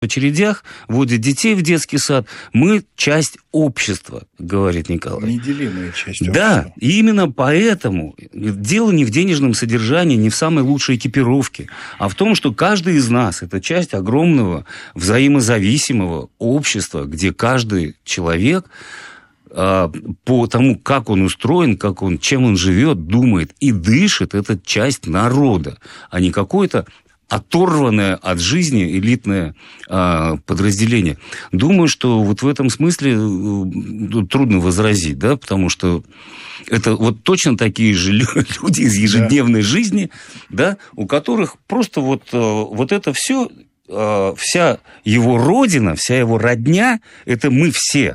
очередях, водят детей в детский сад. Мы часть общества, говорит Николай. Неделимая часть общества. Да, и именно поэтому дело не в денежном содержании, не в самой лучшей экипировке, а в том, что каждый из нас – это часть огромного взаимозависимого общества, где каждый человек по тому, как он устроен, чем он живет, думает и дышит, это часть народа, а не какое-то оторванное от жизни элитное подразделение. Думаю, что вот в этом смысле трудно возразить, да, потому что это вот точно такие же люди из ежедневной жизни, да, у которых просто вот это все, вся его родина, вся его родня, это мы все.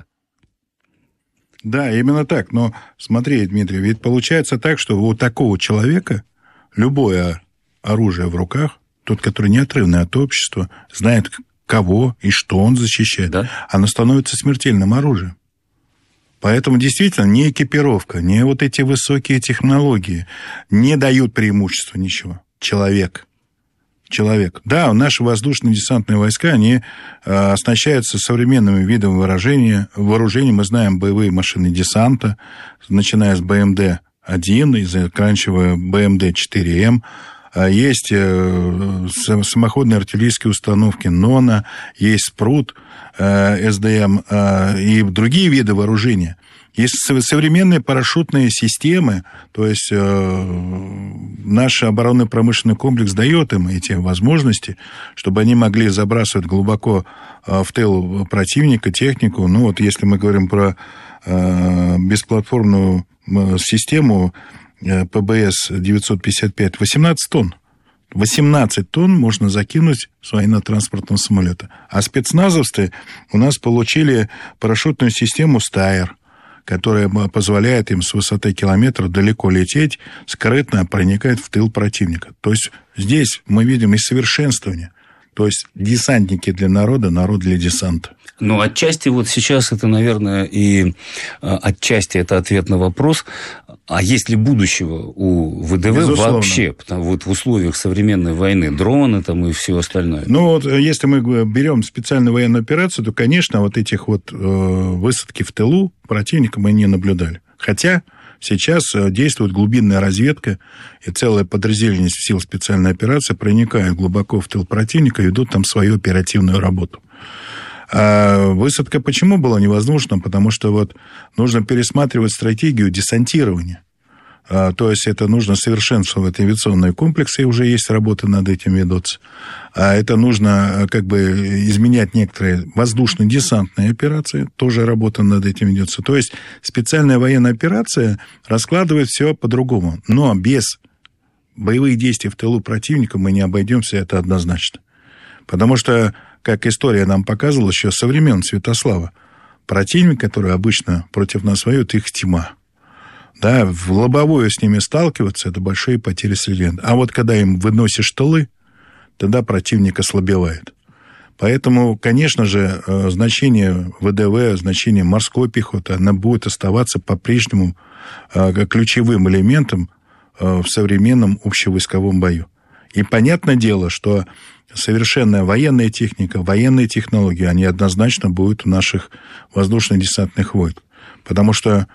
Да, именно так. Но смотри, Дмитрий, ведь получается так, что у такого человека любое оружие в руках, тот, который неотрывный от общества, знает, кого и что он защищает, да? Оно становится смертельным оружием. Поэтому действительно ни экипировка, ни вот эти высокие технологии не дают преимущества ничего. Человек. Да, наши воздушно-десантные войска, они оснащаются современными видами вооружения. Мы знаем боевые машины десанта, начиная с БМД-1 и заканчивая БМД-4М. Есть самоходные артиллерийские установки НОНА, есть СПРУТ, СДМ и другие виды вооружения. Есть современные парашютные системы, то есть наш оборонно-промышленный комплекс дает им эти возможности, чтобы они могли забрасывать глубоко в тыл противника технику. Ну вот если мы говорим про бесплатформную систему ПБС-955, 18 тонн. 18 тонн можно закинуть с военно-транспортного самолета. А спецназовцы у нас получили парашютную систему «Стайер», которая позволяет им с высоты километра далеко лететь, скрытно проникать в тыл противника. То есть здесь мы видим и совершенствование. То есть десантники для народа, народ для десанта. Ну, отчасти вот сейчас это, наверное, и отчасти это ответ на вопрос, а есть ли будущего у ВДВ Безусловно. Вообще, потому вот в условиях современной войны, дроны там и все остальное? Ну, вот если мы берем специальную военную операцию, то, конечно, вот этих вот высадки в тылу противника мы не наблюдали. Хотя сейчас действует глубинная разведка, и целое подразделение сил специальной операции проникают глубоко в тыл противника и ведут там свою оперативную работу. А высадка почему была невозможна? Потому что вот нужно пересматривать стратегию десантирования. То есть это нужно совершенствовать авиационные комплексы, и уже есть работы над этим ведутся. А это нужно как бы изменять некоторые воздушно-десантные операции, тоже работа над этим ведется. То есть специальная военная операция раскладывает все по-другому. Но без боевых действий в тылу противника мы не обойдемся, это однозначно. Потому что, как история нам показывала еще со времен Святослава, противник, который обычно против нас воюет, их тьма. Да, в лобовую с ними сталкиваться – это большие потери среди. А вот когда им выносишь тылы, тогда противник ослабевает. Поэтому, конечно же, значение ВДВ, значение морской пехоты, она будет оставаться по-прежнему ключевым элементом в современном общевойсковом бою. И понятное дело, что совершенная военная техника, военные технологии, они однозначно будут у наших воздушно-десантных войск. Потому что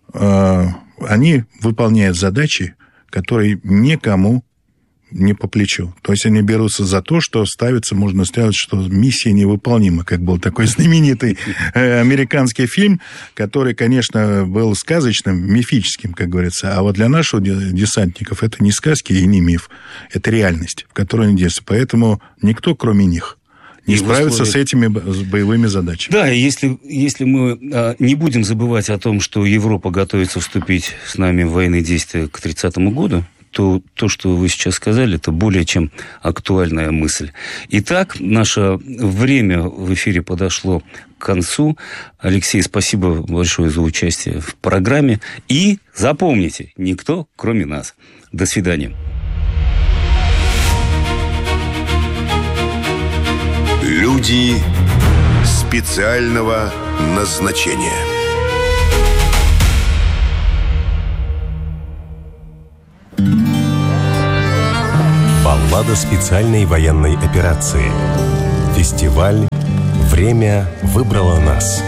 они выполняют задачи, которые никому не по плечу. То есть они берутся за то, что ставится, можно сказать, что миссия невыполнима, как был такой знаменитый американский фильм, который, конечно, был сказочным, мифическим, как говорится. А вот для наших десантников это не сказки и не миф. Это реальность, в которой они действуют. Поэтому никто, кроме них, не справится с этими боевыми задачами. Да, и если мы не будем забывать о том, что Европа готовится вступить с нами в военные действия к 30-му году, то, что вы сейчас сказали, это более чем актуальная мысль. Итак, наше время в эфире подошло к концу. Алексей, спасибо большое за участие в программе. И запомните, никто, кроме нас. До свидания. Люди специального назначения. Баллада специальной военной операции. Фестиваль «Время выбрало нас».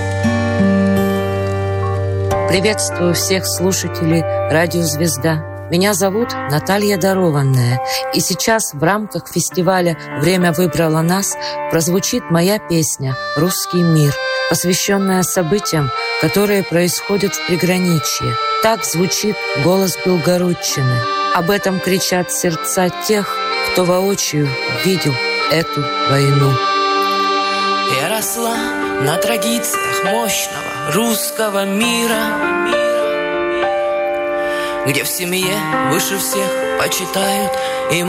Приветствую всех слушателей «Радио Звезда». Меня зовут Наталья Дарованная. И сейчас в рамках фестиваля «Время выбрало нас» прозвучит моя песня «Русский мир», посвященная событиям, которые происходят в приграничье. Так звучит голос Белгородчины. Об этом кричат сердца тех, кто воочию видел эту войну. Я росла на традициях мощного русского мира, где в семье выше всех почитают и